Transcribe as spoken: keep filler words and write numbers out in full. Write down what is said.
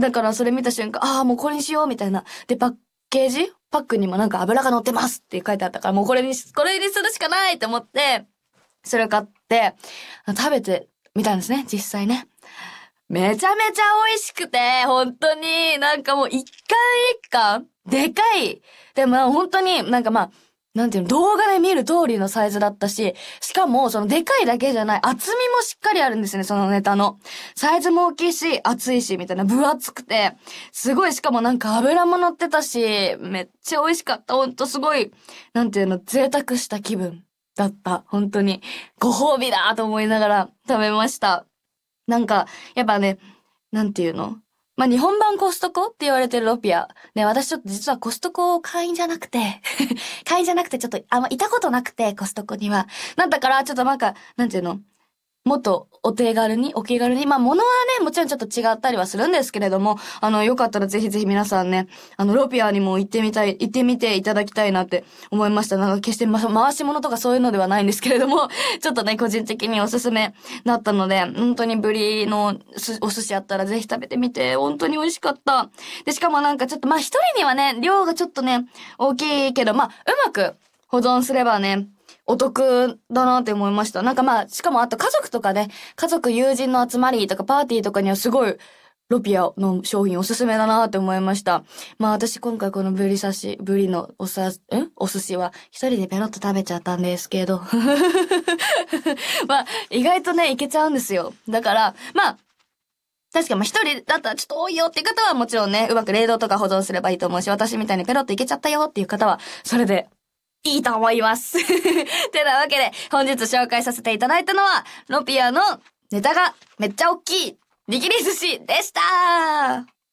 だからそれ見た瞬間、ああ、もうこれにしようみたいな。で、パッケージパックにもなんか油が乗ってますって書いてあったから、もうこれに、これにするしかないって思って、それ買って、食べてみたんですね、実際ね。めちゃめちゃ美味しくて、本当に、なんかもう一貫一貫でかい。でも本当になんかまあ、なんていうの、動画で見る通りのサイズだったし、しかもそのでかいだけじゃない、厚みもしっかりあるんですね、そのネタの。サイズも大きいし、厚いし、みたいな、分厚くて、すごい、しかもなんか油も乗ってたし、めっちゃ美味しかった。ほんとすごい、なんていうの、贅沢した気分だった。本当に。ご褒美だと思いながら食べました。なんか、やっぱね、なんていうのまあ、日本版コストコって言われてるロピア。ね、私ちょっと実はコストコ会員じゃなくて、会員じゃなくてちょっと、あんまいたことなくて、コストコには。なんだから、ちょっとなんか、なんていうのもっとお手軽に、お気軽に。まあ、物はね、もちろんちょっと違ったりはするんですけれども、あの、よかったらぜひぜひ皆さんね、あの、ロピアにも行ってみたい、行ってみていただきたいなって思いました。なんか決して、ま、回し物とかそういうのではないんですけれども、ちょっとね、個人的におすすめだったので、本当にブリのお寿司あったらぜひ食べてみて、本当に美味しかった。で、しかもなんかちょっと、まあ、一人にはね、量がちょっとね、大きいけど、まあ、うまく保存すればね、お得だなって思いました。なんかまあ、しかもあと家族とかね、家族友人の集まりとかパーティーとかにはすごい、ロピアの商品おすすめだなって思いました。まあ私今回このブリ刺し、ブリのおさ、んお寿司は一人でペロッと食べちゃったんですけど。まあ、意外とね、いけちゃうんですよ。だから、まあ、確かまあ一人だったらちょっと多いよっていう方はもちろんね、うまく冷凍とか保存すればいいと思うし、私みたいにペロッといけちゃったよっていう方は、それで、いいと思います。てなわけで、本日紹介させていただいたのは、ロピアのネタがめっちゃ大きい、握り寿司でした。